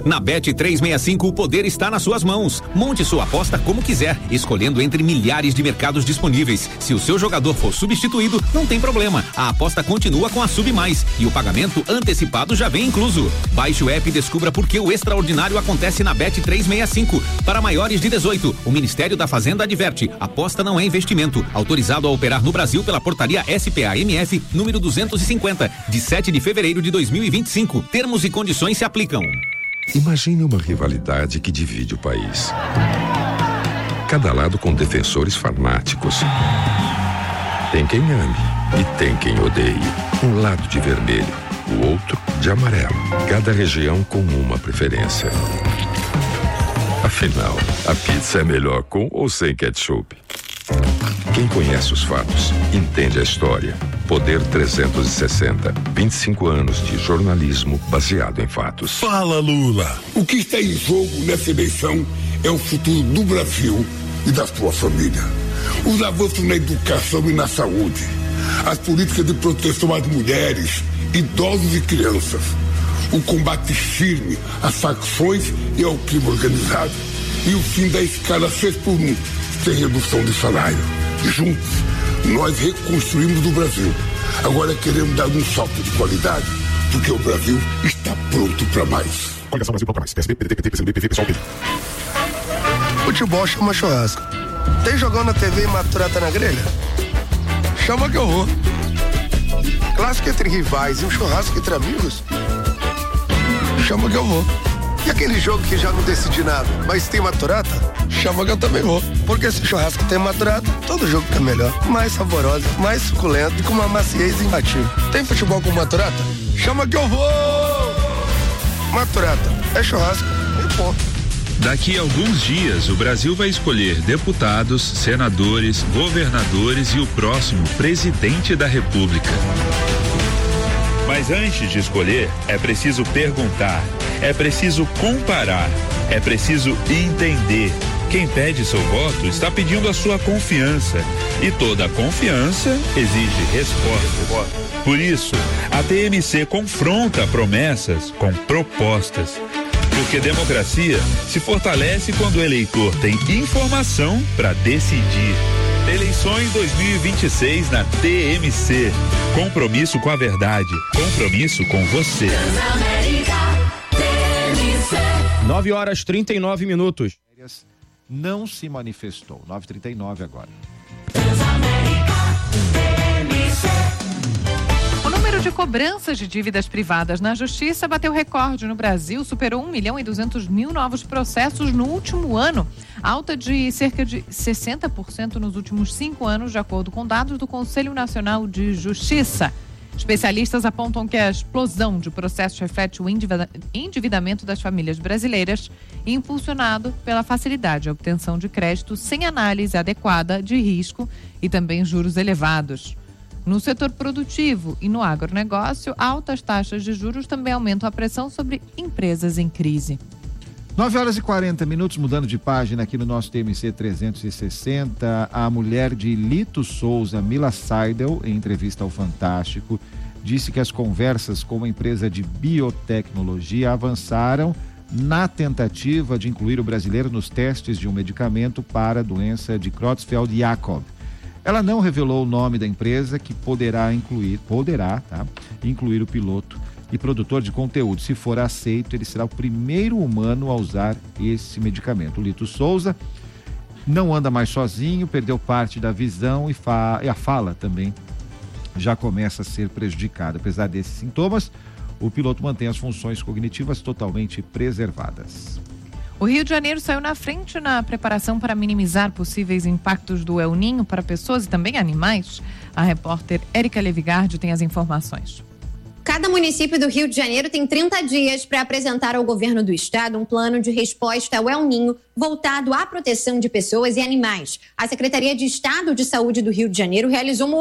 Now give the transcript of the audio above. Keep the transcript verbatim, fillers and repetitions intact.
Na Bet trezentos e sessenta e cinco, o poder está nas suas mãos. Monte sua aposta como quiser, escolhendo entre milhares de mercados disponíveis. Se o seu jogador for substituído, não tem problema. A aposta continua com a Sub Mais e o pagamento antecipado já vem incluso. Baixe o app e descubra por que o extraordinário acontece na Bet trezentos e sessenta e cinco. Para maiores de dezoito, o Ministério da Fazenda adverte: aposta não é investimento. Autorizado a operar no Brasil pela portaria S P A M F número duzentos e cinquenta, de sete de fevereiro de dois mil e vinte e cinco. Termos e condições se aplicam. Imagine uma rivalidade que divide o país. Cada lado com defensores fanáticos. Tem quem ame e tem quem odeie. Um lado de vermelho, o outro de amarelo. Cada região com uma preferência. Afinal, a pizza é melhor com ou sem ketchup? Quem conhece os fatos, entende a história. Poder trezentos e sessenta, vinte e cinco anos de jornalismo baseado em fatos. Fala, Lula! O que está em jogo nessa eleição é o futuro do Brasil e da sua família. Os avanços na educação e na saúde, as políticas de proteção às mulheres, idosos e crianças, o combate firme às facções e ao crime organizado e o fim da escala seis por um, sem redução de salário. Juntos, nós reconstruímos o Brasil. Agora queremos dar um salto de qualidade, porque o Brasil está pronto para mais. Coligação Brasil Pronto Mais. P S B, P D T, P T, P C do B, P V, Pessoal, P D. Futebol chama churrasco. Tem jogão na T V e maturata na grelha? Chama que eu vou. Clássico entre rivais e um churrasco entre amigos? Chama que eu vou. E aquele jogo que já não decidi nada, mas tem maturata? Chama que eu também vou. Porque se churrasco tem maturata, todo jogo fica melhor. Mais saborosa, mais suculento e com uma maciez imbatível. Tem futebol com maturata? Chama que eu vou! Maturata, é churrasco e ponto. Daqui a alguns dias, o Brasil vai escolher deputados, senadores, governadores e o próximo presidente da República. Mas antes de escolher, é preciso perguntar, é preciso comparar, é preciso entender. Quem pede seu voto está pedindo a sua confiança. E toda confiança exige resposta. Por isso, a T M C confronta promessas com propostas. Porque democracia se fortalece quando o eleitor tem informação para decidir. Eleições dois mil e vinte e seis na T M C. Compromisso com a verdade. Compromisso com você. nove horas e trinta e nove minutos. Não se manifestou. nove e trinta e nove agora. O número de cobranças de dívidas privadas na Justiça bateu recorde no Brasil, superou um milhão e duzentos mil novos processos no último ano, alta de cerca de sessenta por cento nos últimos cinco anos, de acordo com dados do Conselho Nacional de Justiça. Especialistas apontam que a explosão de processos reflete o endividamento das famílias brasileiras, impulsionado pela facilidade de obtenção de crédito sem análise adequada de risco e também juros elevados. No setor produtivo e no agronegócio, altas taxas de juros também aumentam a pressão sobre empresas em crise. nove horas e quarenta minutos, mudando de página aqui no nosso T M C trezentos e sessenta, a mulher de Lito Souza, Mila Seidel, em entrevista ao Fantástico, disse que as conversas com uma empresa de biotecnologia avançaram na tentativa de incluir o brasileiro nos testes de um medicamento para a doença de Creutzfeldt-Jakob. Ela não revelou o nome da empresa que poderá incluir, poderá, tá, incluir o piloto e produtor de conteúdo. Se for aceito, ele será o primeiro humano a usar esse medicamento. O Lito Souza não anda mais sozinho, perdeu parte da visão e, fa- e a fala também já começa a ser prejudicada. Apesar desses sintomas, o piloto mantém as funções cognitivas totalmente preservadas. O Rio de Janeiro saiu na frente na preparação para minimizar possíveis impactos do El Niño para pessoas e também animais. A repórter Érica Levigardi tem as informações. Cada município do Rio de Janeiro tem trinta dias para apresentar ao governo do estado um plano de resposta ao El Niño voltado à proteção de pessoas e animais. A Secretaria de Estado de Saúde do Rio de Janeiro realizou uma